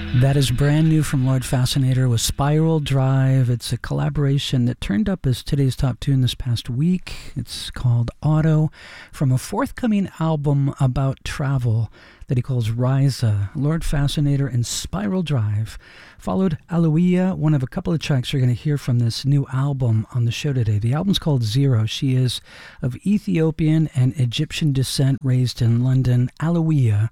That is brand new from Lord Fascinator with Spiral Drive. It's a collaboration that turned up as today's top tune this past week. It's called Auto, from a forthcoming album about travel that he calls Riza. Lord Fascinator and Spiral Drive followed Aloia, one of a couple of tracks you're going to hear from this new album on the show today. The album's called Zero. She is of Ethiopian and Egyptian descent, raised in London. Aloia,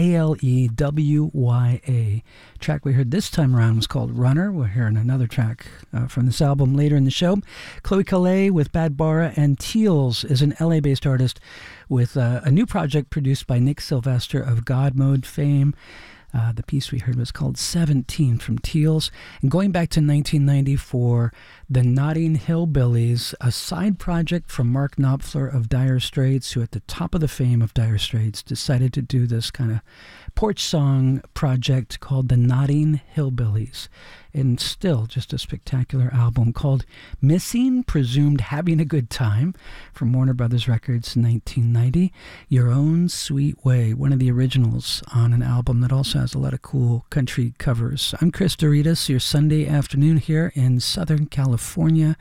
Alewiya. Track we heard this time around was called Runner. We're hearing another track from this album later in the show. Chloe Calais with Bad Bara, and Teals is an LA-based artist with a new project produced by Nick Sylvester of God Mode fame. The piece we heard was called 17 from Teals. And going back to 1994, the Notting Hillbillies, a side project from Mark Knopfler of Dire Straits, who at the top of the fame of Dire Straits decided to do this kind of porch song project called the Notting Hillbillies. And still just a spectacular album called Missing, Presumed Having a Good Time, from Warner Brothers Records 1990. Your Own Sweet Way, one of the originals on an album that also has a lot of cool country covers. I'm Chris Doritas, your Sunday afternoon here in Southern California.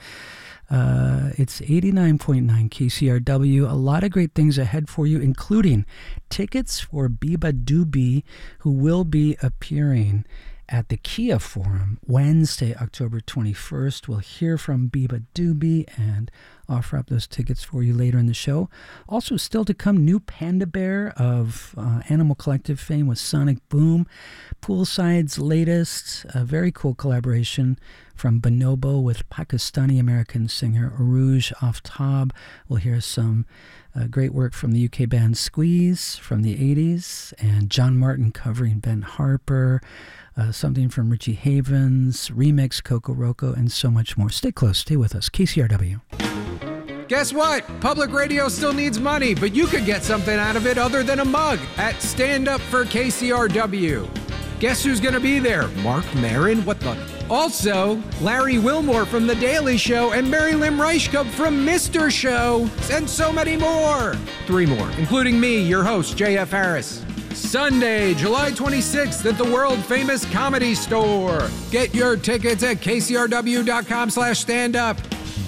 It's 89.9 KCRW. A lot of great things ahead for you, including tickets for Biba Doobie, who will be appearing at the Kia Forum Wednesday, October 21st. We'll hear from Biba Doobie and offer up those tickets for you later in the show. Also, still to come, new Panda Bear of Animal Collective fame with Sonic Boom. Poolside's latest, a very cool collaboration from Bonobo with Pakistani-American singer Arooj Aftab. We'll hear some great work from the UK band Squeeze from the 80s, and John Martin covering Ben Harper, something from Richie Havens, remix Coco Roco, and so much more. Stay close, stay with us. KCRW. Guess what? Public radio still needs money, but you could get something out of it other than a mug at Stand Up for KCRW. Guess who's going to be there? Mark Maron? What the? Also, Larry Wilmore from The Daily Show and Mary Lynn Reichkup from Mr. Show, and so many more. 3 more, including me, your host, JF Harris. Sunday, July 26th at the world-famous Comedy Store. Get your tickets at kcrw.com/standup.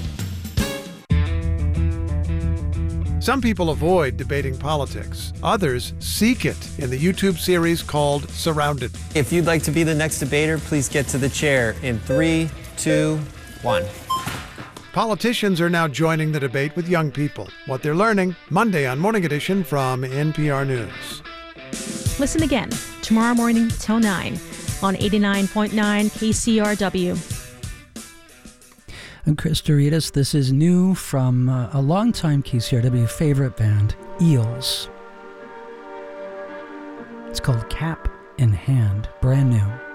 Some people avoid debating politics. Others seek it in the YouTube series called Surrounded. If you'd like to be the next debater, please get to the chair in 3, 2, 1. Politicians are now joining the debate with young people. What they're learning, Monday on Morning Edition from NPR News. Listen again tomorrow morning till 9 on 89.9 KCRW. I'm Chris Doritas. This is new from a longtime KCRW favorite band, Eels. It's called Cap in Hand, brand new.